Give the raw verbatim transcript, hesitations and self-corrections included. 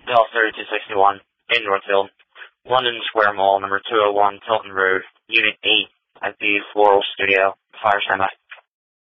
L thirty-two sixty-one in Northfield, London Square Mall, number two oh one Tilton Road, Unit eight at the Floral Studio, Fire Standby.